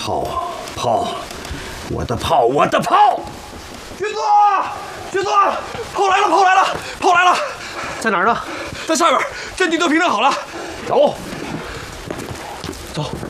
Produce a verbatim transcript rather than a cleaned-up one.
炮啊炮，我的炮，我的炮！ 军座，军座，炮来了，炮来了，炮来了！ 在哪儿呢？ 在下边，阵地都平整好了。 走， 走。